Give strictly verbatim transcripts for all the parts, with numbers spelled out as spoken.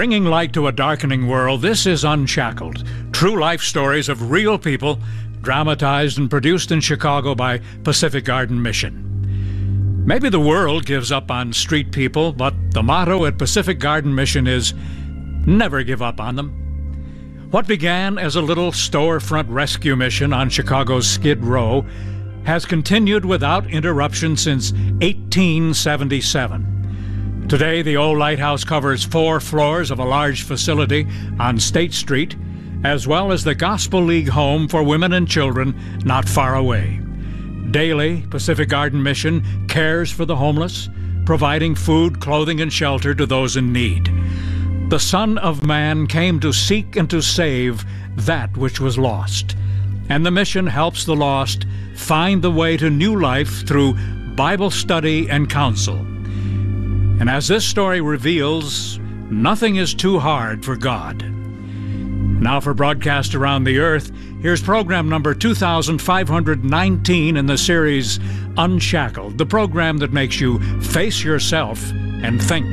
Bringing light to a darkening world, this is Unshackled. True life stories of real people, dramatized and produced in Chicago by Pacific Garden Mission. Maybe the world gives up on street people, but the motto at Pacific Garden Mission is never give up on them. What began as a little storefront rescue mission on Chicago's Skid Row has continued without interruption since eighteen seventy-seven. Today, the old lighthouse covers four floors of a large facility on State Street, as well as the Gospel League home for women and children not far away. Daily, Pacific Garden Mission cares for the homeless, providing food, clothing, and shelter to those in need. The Son of Man came to seek and to save that which was lost. And the mission helps the lost find the way to new life through Bible study and counsel. And as this story reveals, nothing is too hard for God. Now for broadcast around the earth, here's program number two thousand five hundred nineteen in the series Unshackled, the program that makes you face yourself and think.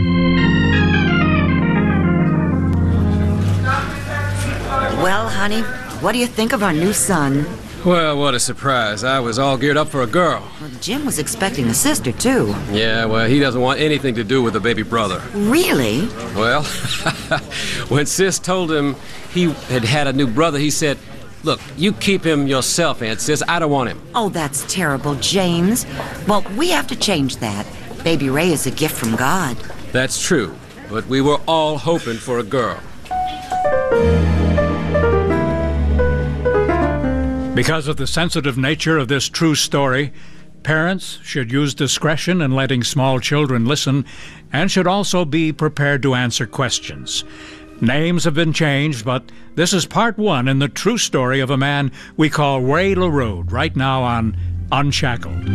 Well, honey, what do you think of our new son? Well, what a surprise. I was all geared up for a girl. Well, Jim was expecting a sister, too. Yeah, well, he doesn't want anything to do with a baby brother. Really? Well, when Sis told him he had had a new brother, he said, "Look, you keep him yourself, Aunt Sis. I don't want him." Oh, that's terrible, James. Well, we have to change that. Baby Ray is a gift from God. That's true, but we were all hoping for a girl. Because of the sensitive nature of this true story, parents should use discretion in letting small children listen and should also be prepared to answer questions. Names have been changed, but this is part one in the true story of a man we call Ray LaRue, right now on Unshackled.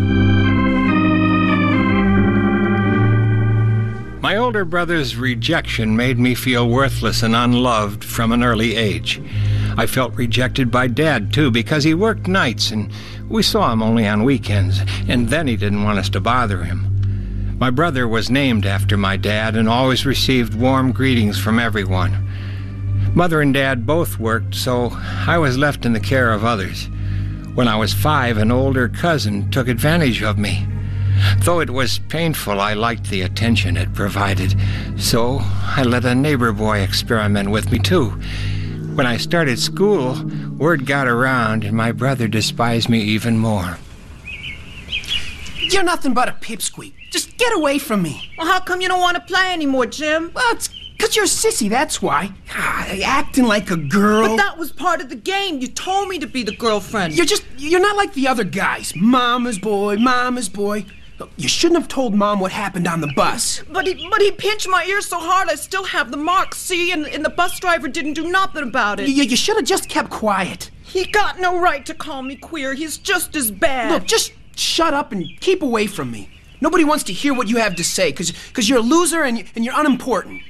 My older brother's rejection made me feel worthless and unloved from an early age. I felt rejected by Dad, too, because he worked nights and we saw him only on weekends, and then he didn't want us to bother him. My brother was named after my dad and always received warm greetings from everyone. Mother and Dad both worked, so I was left in the care of others. When I was five, an older cousin took advantage of me. Though it was painful, I liked the attention it provided, so I let a neighbor boy experiment with me, too. When I started school, word got around, and my brother despised me even more. You're nothing but a pipsqueak. Just get away from me. Well, how come you don't want to play anymore, Jim? Well, it's because you're a sissy, that's why. Ah, acting like a girl. But that was part of the game. You told me to be the girlfriend. You're just, you're not like the other guys. Mama's boy, mama's boy. Look, you shouldn't have told Mom what happened on the bus. But he but he pinched my ear so hard I still have the marks, see? And, and the bus driver didn't do nothing about it. You, you should have just kept quiet. He got no right to call me queer. He's just as bad. Look, just shut up and keep away from me. Nobody wants to hear what you have to say, because because you're a loser and, and you're unimportant.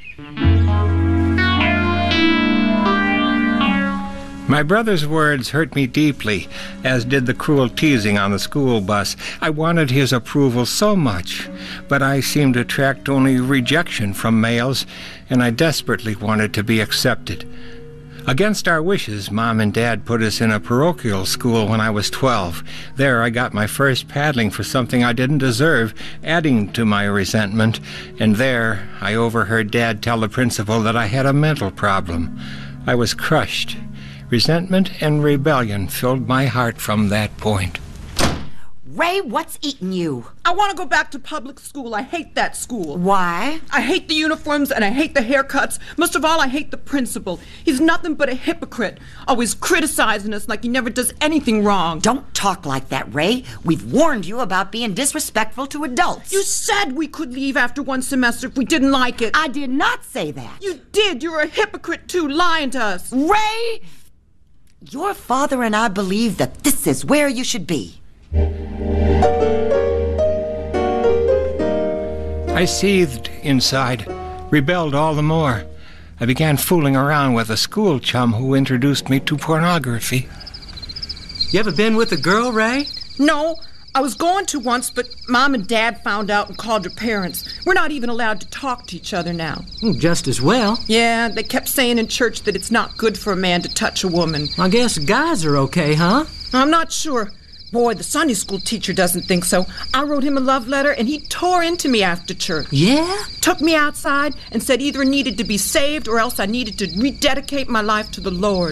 My brother's words hurt me deeply, as did the cruel teasing on the school bus. I wanted his approval so much, but I seemed to attract only rejection from males, and I desperately wanted to be accepted. Against our wishes, Mom and Dad put us in a parochial school when I was twelve. There I got my first paddling for something I didn't deserve, adding to my resentment, and there I overheard Dad tell the principal that I had a mental problem. I was crushed. Resentment and rebellion filled my heart from that point. Ray, what's eating you? I want to go back to public school. I hate that school. Why? I hate the uniforms and I hate the haircuts. Most of all, I hate the principal. He's nothing but a hypocrite, always criticizing us like he never does anything wrong. Don't talk like that, Ray. We've warned you about being disrespectful to adults. You said we could leave after one semester if we didn't like it. I did not say that. You did. You're a hypocrite, too, lying to us. Ray! Your father and I believe that this is where you should be. I seethed inside, rebelled all the more. I began fooling around with a school chum who introduced me to pornography. You ever been with a girl, Ray? No, I was going to once, but Mom and Dad found out and called your parents. We're not even allowed to talk to each other now. Well, just as well. Yeah, they kept saying in church that it's not good for a man to touch a woman. I guess guys are okay, huh? I'm not sure. Boy, the Sunday school teacher doesn't think so. I wrote him a love letter, and he tore into me after church. Yeah? Took me outside and said either I needed to be saved or else I needed to rededicate my life to the Lord.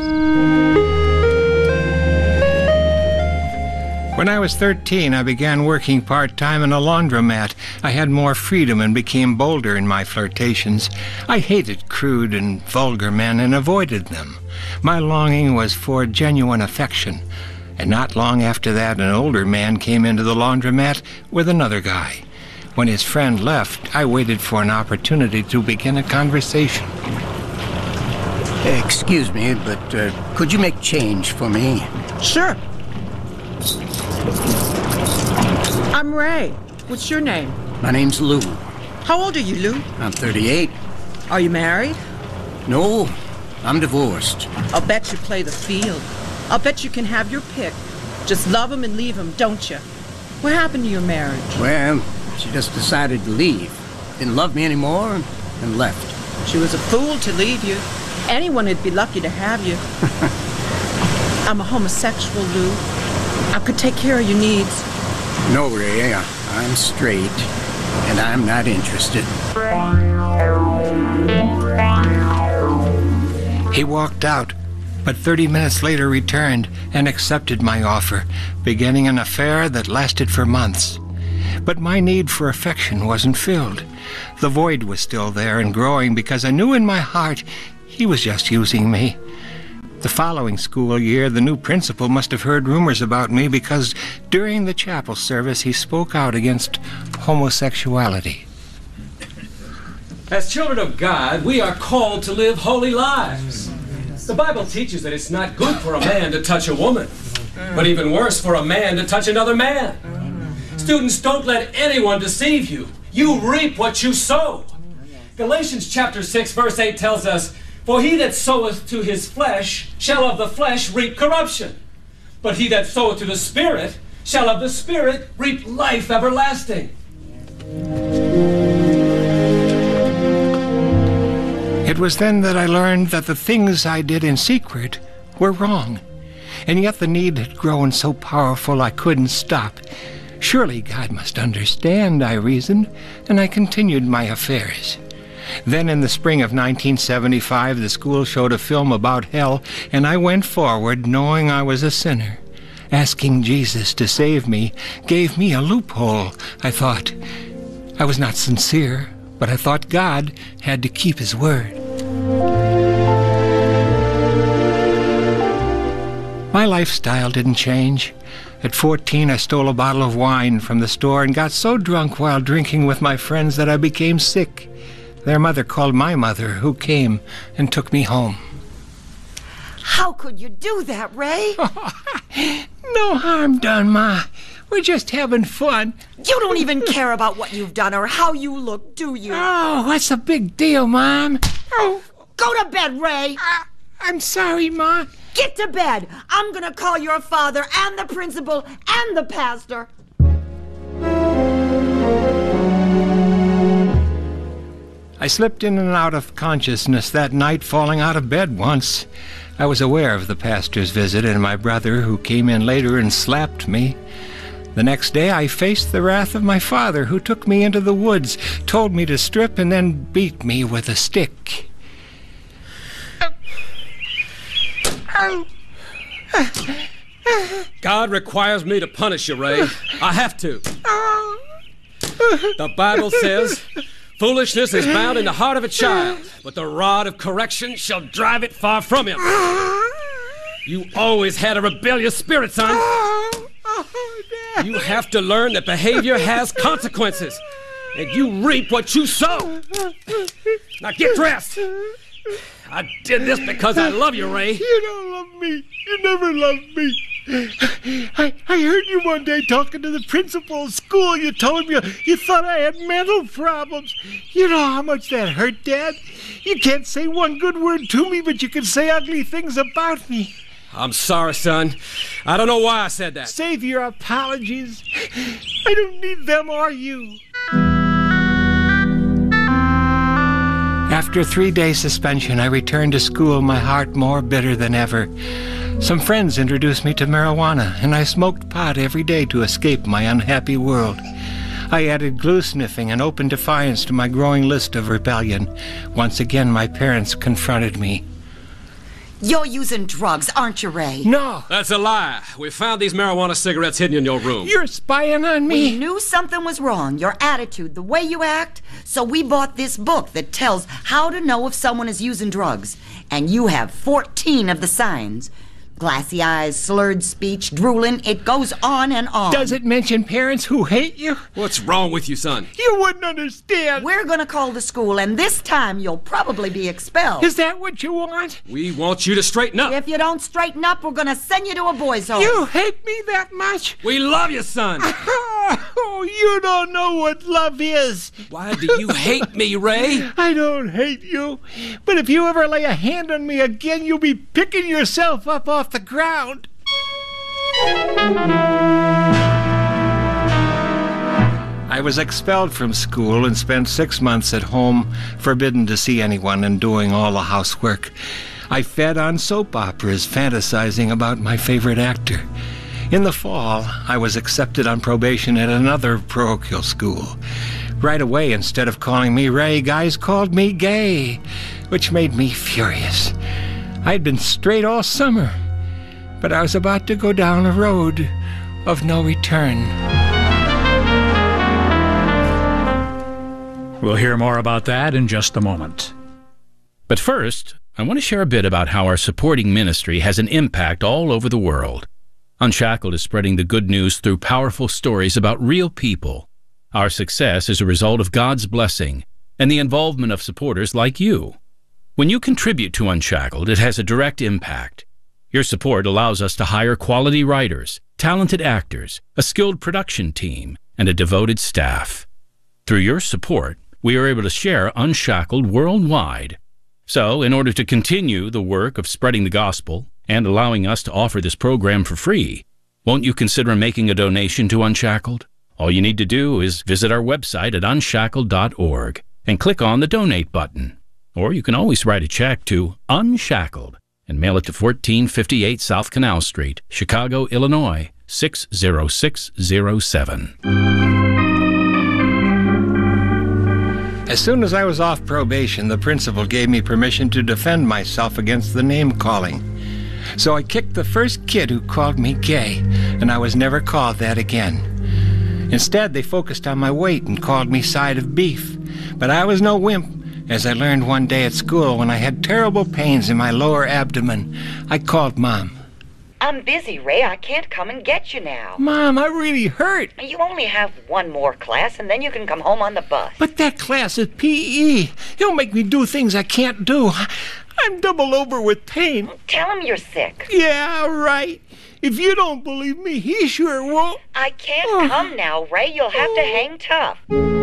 When I was thirteen, I began working part-time in a laundromat. I had more freedom and became bolder in my flirtations. I hated crude and vulgar men and avoided them. My longing was for genuine affection. And not long after that, an older man came into the laundromat with another guy. When his friend left, I waited for an opportunity to begin a conversation. Excuse me, but uh, could you make change for me? Sure. I'm Ray. What's your name? My name's Lou. How old are you, Lou? I'm thirty-eight. Are you married? No, I'm divorced. I'll bet you play the field. I'll bet you can have your pick. Just love him and leave him, don't you? What happened to your marriage? Well, she just decided to leave. Didn't love me anymore and left. She was a fool to leave you. Anyone would be lucky to have you. I'm a homosexual, Lou. I could take care of your needs. No, Ray, I'm straight, and I'm not interested. He walked out, but thirty minutes later returned and accepted my offer, beginning an affair that lasted for months. But my need for affection wasn't filled. The void was still there and growing because I knew in my heart he was just using me. The following school year, the new principal must have heard rumors about me because during the chapel service he spoke out against homosexuality. As children of God, we are called to live holy lives. The Bible teaches that it's not good for a man to touch a woman, but even worse for a man to touch another man. Students, don't let anyone deceive you. You reap what you sow. Galatians chapter six, verse eight tells us, "For he that soweth to his flesh shall of the flesh reap corruption. But he that soweth to the Spirit shall of the Spirit reap life everlasting." It was then that I learned that the things I did in secret were wrong. And yet the need had grown so powerful I couldn't stop. Surely God must understand, I reasoned, and I continued my affairs. Then in the spring of nineteen seventy-five, the school showed a film about hell, and I went forward knowing I was a sinner. Asking Jesus to save me gave me a loophole, I thought. I was not sincere, but I thought God had to keep his word. My lifestyle didn't change. At fourteen, I stole a bottle of wine from the store and got so drunk while drinking with my friends that I became sick. Their mother called my mother, who came and took me home. How could you do that, Ray? No harm done, Ma. We're just having fun. You don't even care about what you've done or how you look, do you? Oh, what's the big deal, Mom? Oh, go to bed, Ray. Uh, I'm sorry, Ma. Get to bed. I'm going to call your father and the principal and the pastor. I slipped in and out of consciousness that night, falling out of bed once. I was aware of the pastor's visit and my brother, who came in later and slapped me. The next day, I faced the wrath of my father, who took me into the woods, told me to strip, and then beat me with a stick. God requires me to punish you, Ray. I have to. The Bible says, "Foolishness is bound in the heart of a child, but the rod of correction shall drive it far from him." You always had a rebellious spirit, son. You have to learn that behavior has consequences, and you reap what you sow. Now get dressed. I did this because I love you, Ray. You don't love me. You never loved me. I, I heard you one day talking to the principal of school. You told me you, you thought I had mental problems. You know how much that hurt, Dad? You can't say one good word to me, but you can say ugly things about me. I'm sorry, son. I don't know why I said that. Save your apologies. I don't need them or you. After a three-day suspension, I returned to school, my heart more bitter than ever. Some friends introduced me to marijuana, and I smoked pot every day to escape my unhappy world. I added glue sniffing and open defiance to my growing list of rebellion. Once again, my parents confronted me. You're using drugs, aren't you, Ray? No! That's a lie. We found these marijuana cigarettes hidden in your room. You're spying on me! We knew something was wrong, your attitude, the way you act, so we bought this book that tells how to know if someone is using drugs. And you have fourteen of the signs. Glassy eyes, slurred speech, drooling, it goes on and on. Does it mention parents who hate you? What's wrong with you, son? You wouldn't understand. We're gonna call the school, and this time you'll probably be expelled. Is that what you want? We want you to straighten up. If you don't straighten up, we're gonna send you to a boys' home. You hate me that much? We love you, son. Oh, you don't know what love is. Why do you hate me, Ray? I don't hate you. But if you ever lay a hand on me again, you'll be picking yourself up off the ground. I was expelled from school and spent six months at home, forbidden to see anyone and doing all the housework. I fed on soap operas, fantasizing about my favorite actor. In the fall, I was accepted on probation at another parochial school. Right away, instead of calling me Ray, guys called me Gay, which made me furious. I'd been straight all summer, but I was about to go down a road of no return. We'll hear more about that in just a moment. But first, I want to share a bit about how our supporting ministry has an impact all over the world. Unshackled is spreading the good news through powerful stories about real people. Our success is a result of God's blessing and the involvement of supporters like you. When you contribute to Unshackled, it has a direct impact. Your support allows us to hire quality writers, talented actors, a skilled production team, and a devoted staff. Through your support, we are able to share Unshackled worldwide. So, in order to continue the work of spreading the gospel and allowing us to offer this program for free, won't you consider making a donation to Unshackled? All you need to do is visit our website at unshackled dot org and click on the Donate button. Or you can always write a check to Unshackled and mail it to fourteen fifty-eight South Canal Street, Chicago, Illinois, six zero six zero seven. As soon as I was off probation, the principal gave me permission to defend myself against the name-calling. So I kicked the first kid who called me gay, and I was never called that again. Instead, they focused on my weight and called me side of beef. But I was no wimp. As I learned one day at school when I had terrible pains in my lower abdomen, I called Mom. I'm busy, Ray. I can't come and get you now. Mom, I really hurt. You only have one more class, and then you can come home on the bus. But that class is P E. He'll make me do things I can't do. I'm double over with pain. Tell him you're sick. Yeah, right. If you don't believe me, he sure won't. I can't oh. come now, Ray. You'll have to hang tough.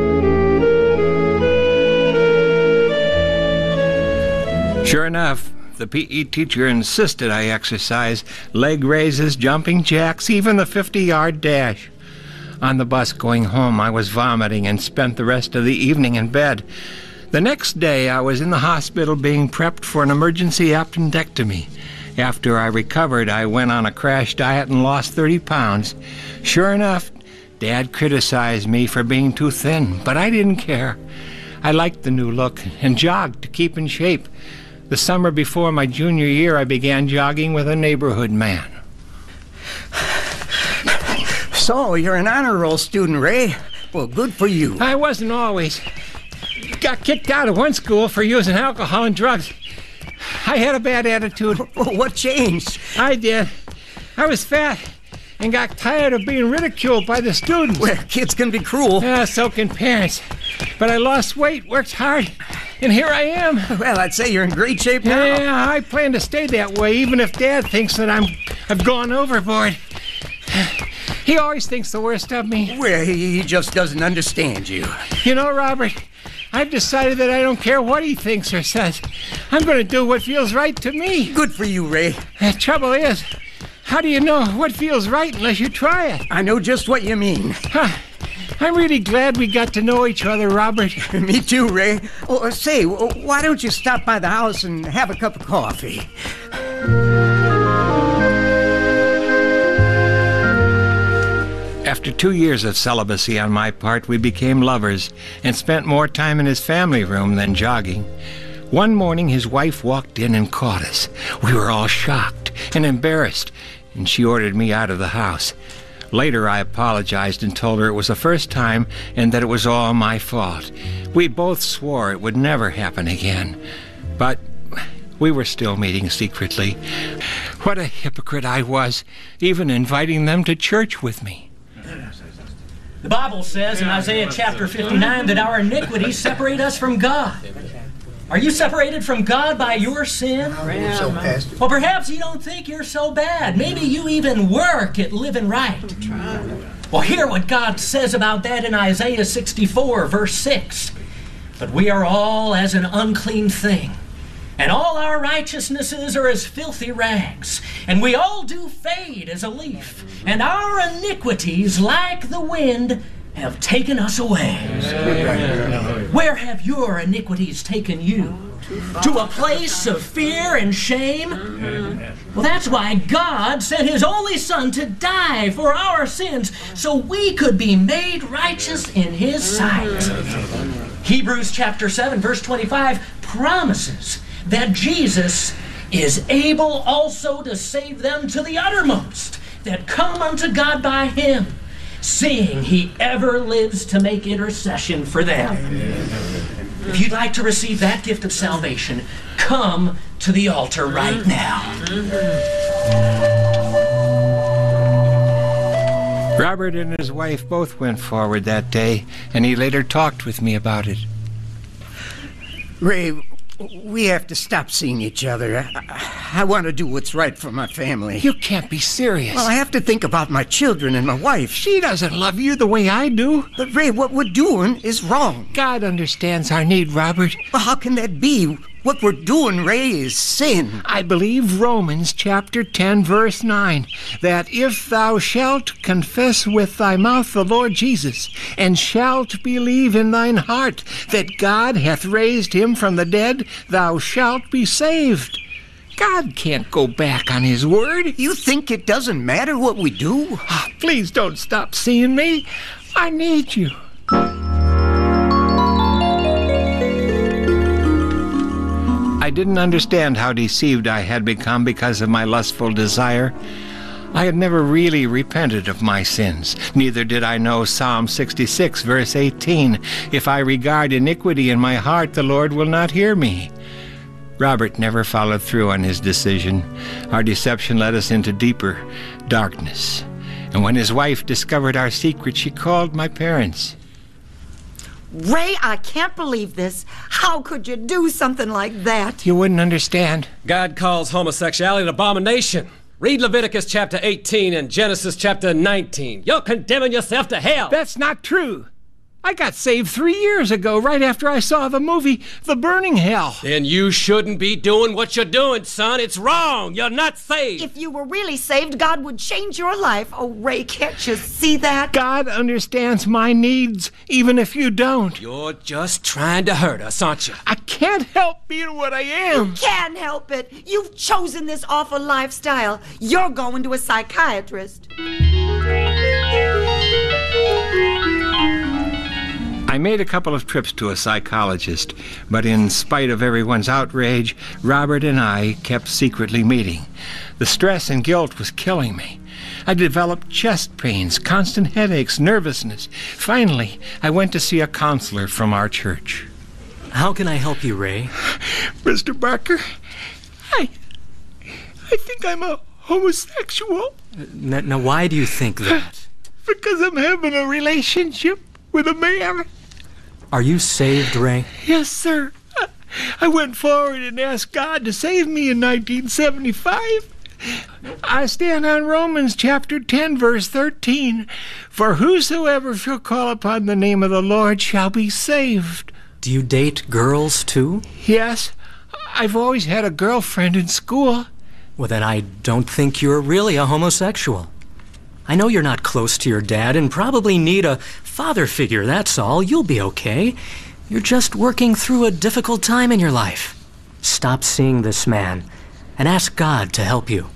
Sure enough, the P E teacher insisted I exercise leg raises, jumping jacks, even the fifty-yard dash. On the bus going home, I was vomiting and spent the rest of the evening in bed. The next day, I was in the hospital being prepped for an emergency appendectomy. After I recovered, I went on a crash diet and lost thirty pounds. Sure enough, Dad criticized me for being too thin, but I didn't care. I liked the new look and jogged to keep in shape. The summer before my junior year, I began jogging with a neighborhood man. So, you're an honor roll student, Ray. Well, good for you. I wasn't always. Got kicked out of one school for using alcohol and drugs. I had a bad attitude. What changed? I did. I was fat and got tired of being ridiculed by the students. Well, kids can be cruel. Yeah, so can parents. But I lost weight, worked hard, and here I am. Well, I'd say you're in great shape now. Yeah, I plan to stay that way, even if Dad thinks that I'm, I've gone overboard. He always thinks the worst of me. Well, he just doesn't understand you. You know, Robert, I've decided that I don't care what he thinks or says. I'm going to do what feels right to me. Good for you, Ray. The trouble is, how do you know what feels right unless you try it? I know just what you mean. Huh. I'm really glad we got to know each other, Robert. Me too, Ray. Oh, say, why don't you stop by the house and have a cup of coffee? After two years of celibacy on my part, we became lovers and spent more time in his family room than jogging. One morning, his wife walked in and caught us. We were all shocked and embarrassed, and she ordered me out of the house. Later, I apologized and told her it was the first time and that it was all my fault. We both swore it would never happen again. But we were still meeting secretly. What a hypocrite I was, even inviting them to church with me. The Bible says in Isaiah chapter fifty-nine that our iniquities separate us from God. Are you separated from God by your sin? Well, perhaps you don't think you're so bad. Maybe you even work at living right. Well, hear what God says about that in Isaiah sixty-four, verse six. But we are all as an unclean thing, and all our righteousnesses are as filthy rags, and we all do fade as a leaf, and our iniquities, like the wind, have taken us away. Where have your iniquities taken you? To a place of fear and shame? Well, that's why God sent His only Son to die for our sins, so we could be made righteous in His sight. Hebrews chapter seven, verse twenty-five promises that Jesus is able also to save them to the uttermost that come unto God by Him, seeing He ever lives to make intercession for them. If you'd like to receive that gift of salvation, come to the altar right now. Robert and his wife both went forward that day, and he later talked with me about it. Ray, we have to stop seeing each other. I, I want to do what's right for my family. You can't be serious. Well, I have to think about my children and my wife. She doesn't love you the way I do. But, Ray, what we're doing is wrong. God understands our need, Robert. Well, how can that be? What we're doing, Ray, is sin. I believe Romans chapter ten, verse nine, that if thou shalt confess with thy mouth the Lord Jesus, and shalt believe in thine heart that God hath raised him from the dead, thou shalt be saved. God can't go back on his word. You think it doesn't matter what we do? Oh, please don't stop seeing me. I need you. I didn't understand how deceived I had become because of my lustful desire. I had never really repented of my sins. Neither did I know Psalm sixty-six, verse eighteen. If I regard iniquity in my heart, the Lord will not hear me. Robert never followed through on his decision. Our deception led us into deeper darkness. And when his wife discovered our secret, she called my parents. Ray, I can't believe this. How could you do something like that? You wouldn't understand. God calls homosexuality an abomination. Read Leviticus chapter eighteen and Genesis chapter nineteen. You're condemning yourself to hell. That's not true. I got saved three years ago, right after I saw the movie The Burning Hell. Then you shouldn't be doing what you're doing, son. It's wrong. You're not saved. If you were really saved, God would change your life. Oh, Ray, can't you see that? God understands my needs, even if you don't. You're just trying to hurt us, aren't you? I can't help being what I am. You can't help it. You've chosen this awful lifestyle. You're going to a psychiatrist. I made a couple of trips to a psychologist, but in spite of everyone's outrage, Robert and I kept secretly meeting. The stress and guilt was killing me. I developed chest pains, constant headaches, nervousness. Finally, I went to see a counselor from our church. How can I help you, Ray? Mister Barker, I... I think I'm a homosexual. Now, now why do you think that? Because I'm having a relationship with a man. Are you saved, Ray? Yes, sir. I went forward and asked God to save me in nineteen seventy-five. I stand on Romans chapter ten, verse thirteen. For whosoever shall call upon the name of the Lord shall be saved. Do you date girls, too? Yes. I've always had a girlfriend in school. Well, then I don't think you're really a homosexual. I know you're not close to your dad and probably need a father figure, that's all. You'll be okay. You're just working through a difficult time in your life. Stop seeing this man and ask God to help you.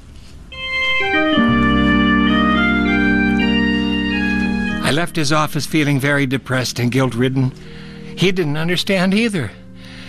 I left his office feeling very depressed and guilt-ridden. He didn't understand either.